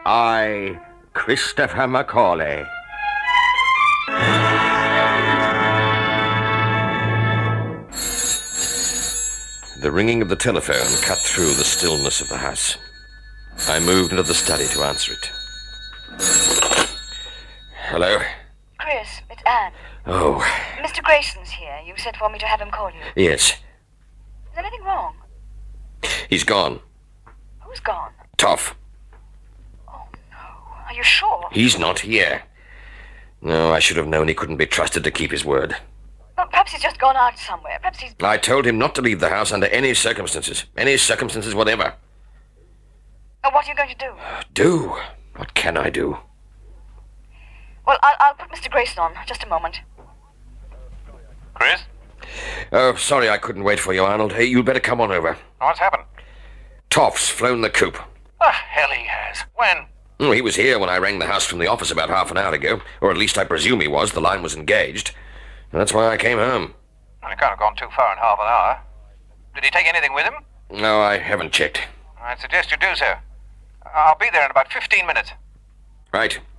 I, Christopher Macaulay. The ringing of the telephone cut through the stillness of the house. I moved into the study to answer it. Hello? Chris, it's Anne. Oh. Mr. Grayson's here. You said for me to have him call you. Yes. Is anything wrong? He's gone. Who's gone? Toff. Oh, no. Are you sure? He's not here. No, I should have known he couldn't be trusted to keep his word. Well, perhaps he's just gone out somewhere. Perhaps he's... I told him not to leave the house under any circumstances. Any circumstances whatever. Oh, what are you going to do? Do? What can I do? Well, I'll put Mr. Grayson on. Just a moment. Chris? Oh, sorry I couldn't wait for you, Arnold. Hey, you'd better come on over. What's happened? Toff's flown the coop. The hell he has. When? Oh, he was here when I rang the house from the office about half an hour ago. Or at least I presume he was. The line was engaged. That's why I came home. Well, he can't have gone too far in half an hour. Did he take anything with him? No, I haven't checked. I'd suggest you do so. I'll be there in about 15 minutes. Right.